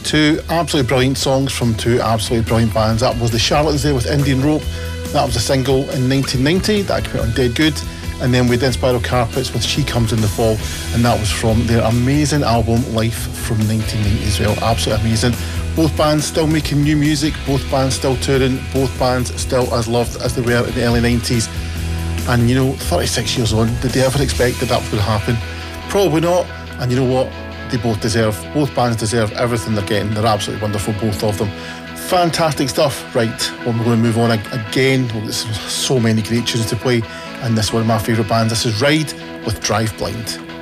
Two absolutely brilliant songs from two absolutely brilliant bands. That was the Charlatans there with Indian Rope. That was a single in 1990 that came out on Dead Good. And then we did Spiral Carpets with She Comes in the Fall, and that was from their amazing album Life from 1990 as well. Absolutely amazing. Both bands still making new music, both bands still touring, both bands still as loved as they were in the early 90s. And you know, 36 years on, did they ever expect that was going to happen? Probably not. And you know what? They both bands deserve everything they're getting. They're absolutely wonderful, both of them. Fantastic stuff. Right, well, we're going to move on again. Well, there's so many great tunes to play, and this is one of my favourite bands. This is Ride with Drive Blind.